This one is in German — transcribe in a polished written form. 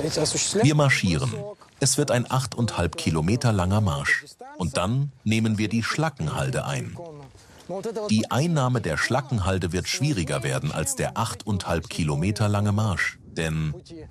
Wir marschieren. Es wird ein 8,5 Kilometer langer Marsch. Und dann nehmen wir die Schlackenhalde ein. Die Einnahme der Schlackenhalde wird schwieriger werden als der 8,5 Kilometer lange Marsch. Denn